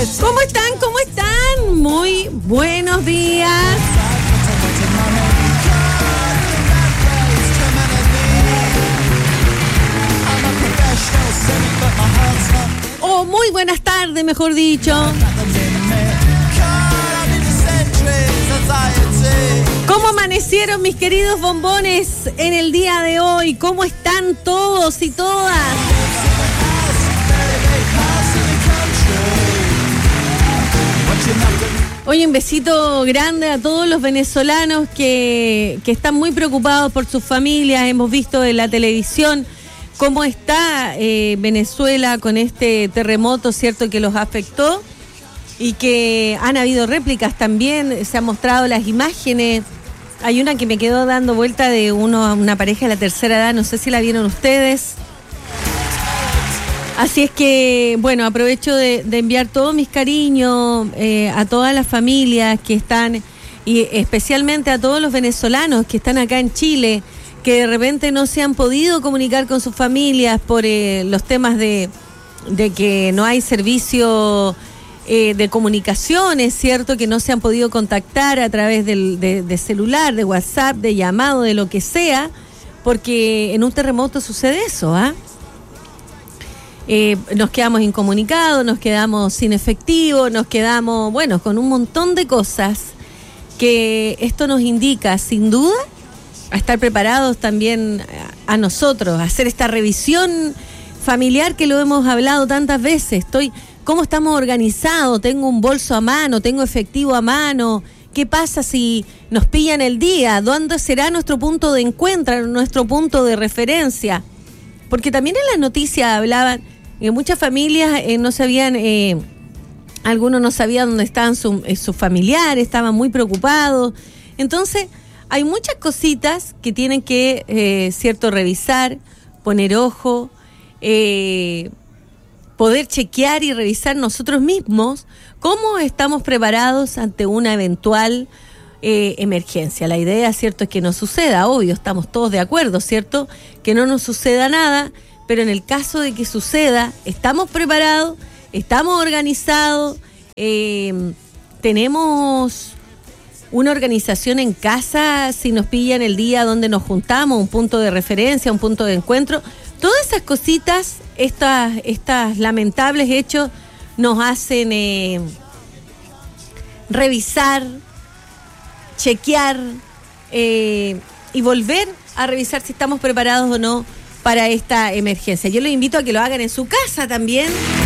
¿Cómo están? ¿Cómo están? Muy buenos días. O muy buenas tardes, mejor dicho. ¿Cómo amanecieron mis queridos bombones en el día de hoy? ¿Cómo están todos y todas? Oye, un besito grande a todos los venezolanos que están muy preocupados por sus familias. Hemos visto en la televisión cómo está Venezuela con este terremoto, ¿cierto?, que los afectó y que han habido réplicas también. Se han mostrado las imágenes. Hay una que me quedó dando vuelta de una pareja de la tercera edad, no sé si la vieron ustedes. Así es que, bueno, aprovecho de enviar todos mis cariños a todas las familias que están, y especialmente a todos los venezolanos que están acá en Chile, que de repente no se han podido comunicar con sus familias por los temas de que no hay servicio de comunicaciones, ¿cierto? Que no se han podido contactar a través de celular, de WhatsApp, de llamado, de lo que sea, porque en un terremoto sucede eso, ¿ah? Nos quedamos incomunicados, nos quedamos sin efectivo, nos quedamos, bueno, con un montón de cosas que esto nos indica, sin duda, a estar preparados también a nosotros, a hacer esta revisión familiar que lo hemos hablado tantas veces. ¿Cómo estamos organizados? ¿Tengo un bolso a mano? ¿Tengo efectivo a mano? ¿Qué pasa si nos pillan el día? ¿Dónde será nuestro punto de encuentro, nuestro punto de referencia? Porque también en las noticias hablaban que muchas familias no sabían, algunos no sabían dónde estaban sus familiares, estaban muy preocupados. Entonces, hay muchas cositas que tienen que, cierto, revisar, poner ojo, poder chequear y revisar nosotros mismos cómo estamos preparados ante una eventual emergencia. La idea, cierto, es que no suceda, obvio, estamos todos de acuerdo, cierto, que no nos suceda nada, pero en el caso de que suceda, estamos preparados, estamos organizados, tenemos una organización en casa, si nos pillan el día donde nos juntamos, un punto de referencia, un punto de encuentro. Todas esas cositas, estas lamentables hechos, nos hacen revisar, chequear y volver a revisar si estamos preparados o no para esta emergencia. Yo los invito a que lo hagan en su casa también.